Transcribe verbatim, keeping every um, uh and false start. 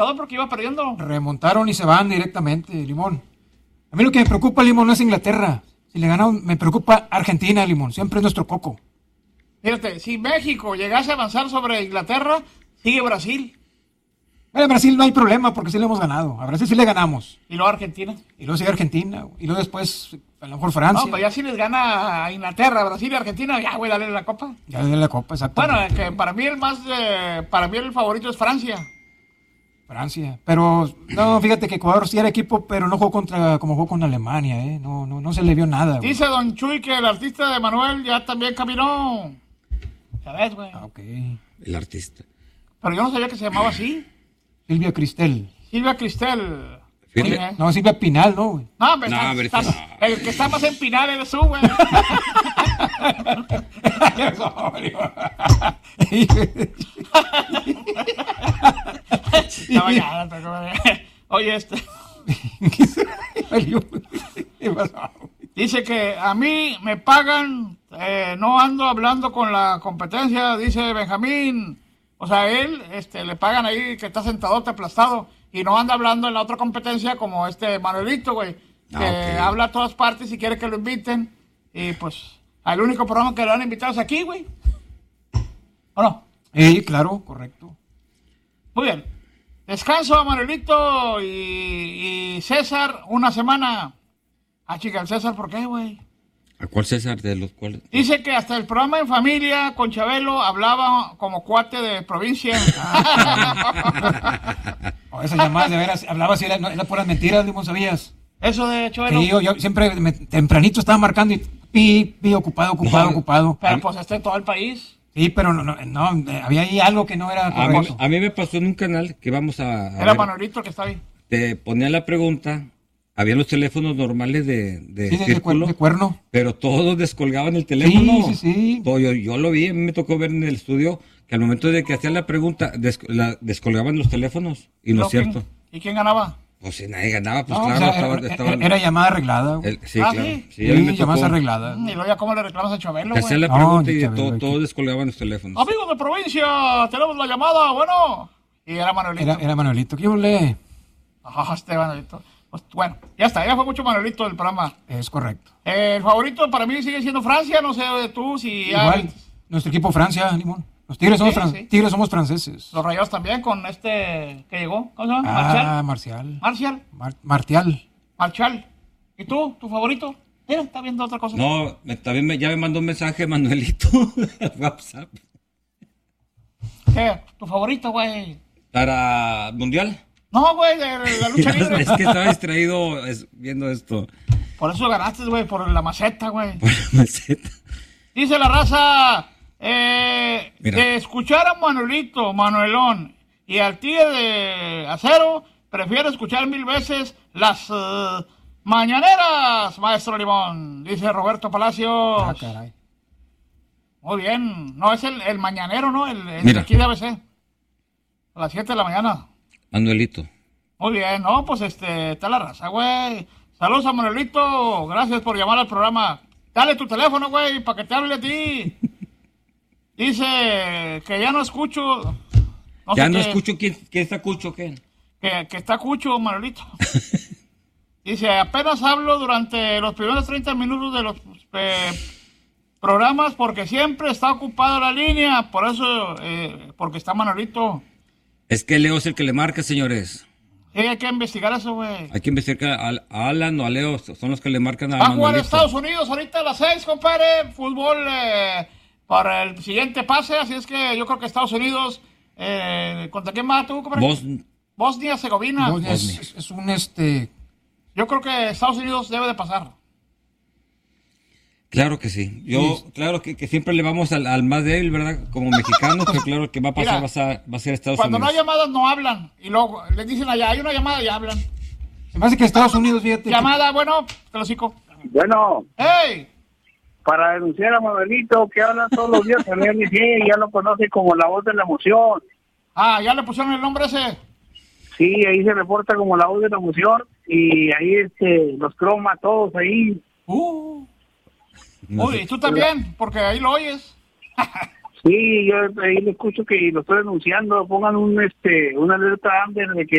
Todo porque iba perdiendo. Remontaron y se van directamente, Limón. A mí lo que me preocupa, Limón, no es Inglaterra. Si le ganamos, me preocupa Argentina, Limón. Siempre es nuestro coco. Fíjate, si México llegase a avanzar sobre Inglaterra, sigue Brasil. Bueno, a Brasil no hay problema porque sí le hemos ganado. A Brasil sí le ganamos. Y luego Argentina. Y luego sigue Argentina. Y luego después, a lo mejor Francia. No, pues ya si les gana a Inglaterra, Brasil y Argentina, ya, güey, dale la copa. Ya de la copa, exactamente. Bueno, que para mí el más, eh, para mí el favorito es Francia. Francia. Pero, no, fíjate que Ecuador sí era equipo, pero no jugó contra, como jugó con Alemania, ¿eh? No, no, no se le vio nada, güey. Dice Don Chuy que el artista de Manuel ya también caminó. ¿Sabes, güey? Ah, ok. El artista. Pero yo no sabía que se llamaba así. Silvia Cristel. Silvia Cristel. Fíjate. Oye, No, Silvia Pinal, ¿no, güey? No, hombre, No, estás- hombre, estás- estás- el que está más en Pinal eres tú, güey. Esta mañana, te- Oye, este. ¿Qué pasó? Dice que a mí me pagan, eh, no ando hablando con la competencia, dice Benjamín. O sea, él este, le pagan ahí que está sentadote aplastado y no anda hablando en la otra competencia como este Manuelito, güey. Que Ah, ok. habla a todas partes y quiere que lo inviten. Y pues, al único programa que lo han invitado es aquí, güey. ¿O no? Sí, claro, correcto. Muy bien. Descanso a Manuelito y, y César una semana. Ah, chica, el César, ¿por qué, güey? ¿A cuál César de los cuales? Dice que hasta el programa En Familia con Chabelo hablaba como cuate de provincia. Oh, esas llamadas de veras, hablaba así, era, no, era puras mentiras, Limón, ¿sabías? Eso de Chabelo. Sí, yo, yo siempre me- tempranito estaba marcando y pi, pi, ocupado, ocupado, No, ocupado. Pero pues este en todo el país. Sí, pero no, no, no, eh, había ahí algo que no era A mí, correcto. a mí me pasó en un canal que vamos a, a Era ver, Manuelito el que está ahí. te ponía la pregunta, había los teléfonos normales de, de Sí, de, de círculo, cuer- de cuerno. pero todos descolgaban el teléfono. Sí, sí, sí. Todo, yo, yo lo vi, a mí me tocó ver en el estudio que al momento de que hacían la pregunta, des- la- descolgaban los teléfonos, y no es ¿Quién- cierto. ¿Y quién ganaba? Pues si nadie ganaba, pues No, claro, o sea, estaba- era, estaban- era llamada arreglada. güey. el- sí, Ah, claro. sí. Sí, a mí me Sí, llamadas tocó arregladas. Y luego ya cómo le reclamas a Chabelo, que hacían güey. la No, pregunta y ni de Chabelo, todo, güey. todos descolgaban los teléfonos. Amigos de provincia, tenemos la llamada, bueno. Y era Manuelito. Era, era Manuelito. ¿Qué le? Ah, este Manuelito. Pues, bueno, ya está, ya fue mucho Manuelito del programa. Es correcto. Eh, el favorito para mí sigue siendo Francia, no sé tú si ya- Igual, nuestro equipo Francia, Limón. Los Tigres somos, Sí, fran- sí. tigres somos franceses. los Rayados también con este que llegó, ¿cómo se llama? Ah, Marcial. Marcial. Marcial, Mar- Martial. Marcial. ¿Y tú, tu favorito? Mira, está viendo otra cosa. No, me- también me, ya me mandó un mensaje Manuelito al WhatsApp ¿Qué? ¿Tu favorito, güey? para Mundial. No, güey, de la lucha libre. Es que estaba distraído es- viendo esto. Por eso ganaste, güey, por la maceta, güey. Por la maceta. Dice la raza, eh, Mira. de escuchar a Manuelito, Manuelón, y al Tigre de Acero, prefiero escuchar mil veces las eh, mañaneras, maestro Limón, dice Roberto Palacios. Ah, caray. Muy bien, no, es el, el mañanero, ¿no? El, el de Mira. aquí de A B C. A las siete de la mañana. Manuelito. Muy bien, no, pues este, está la raza, güey. Saludos a Manuelito, gracias por llamar al programa. Dale tu teléfono, güey, para que te hable a ti. Dice que ya no escucho. no ya sé no qué, escucho quién, quién está Cucho, ¿qué? Que, que está cucho, Manuelito. Dice, apenas hablo durante los primeros treinta minutos de los eh, programas porque siempre está ocupada la línea. Por eso, eh, porque está Manuelito. Es que Leo es el que le marca, señores. Sí, hay que investigar eso, güey. Hay que investigar a, a Alan o a Leo, son los que le marcan a Va a jugar Manuelito. Estados Unidos ahorita a las seis, compadre. Fútbol eh, para el siguiente pase. Así es que yo creo que Estados Unidos. Eh, ¿Contra quién más tú, compadre? Vos, Bosnia-Herzegovina. Bosnia es, es- es un este. Yo creo que Estados Unidos debe de pasar. claro que sí. Yo, claro que, que siempre le vamos al, al más débil, ¿verdad? Como mexicanos, pero claro que va a pasar, Mira, va, a ser, va a ser Estados Cuando no hay Unidos. llamadas no hablan. Y luego les dicen allá, hay una llamada y hablan. Se me hace que Estados Unidos, fíjate. que- Llamada, bueno, te lo cico. Bueno, ¡Ey! para denunciar a Manuelito, que habla todos los días en N G, ya lo conoce como la voz de la emoción. Ah, ya le pusieron el nombre ese. Sí, ahí se reporta como la voz de la emoción y ahí este, los croma todos ahí. Uh. No Uy, sé. y tú también, porque ahí lo oyes. Sí, yo ahí lo escucho que lo estoy denunciando, pongan un este una alerta Amber de que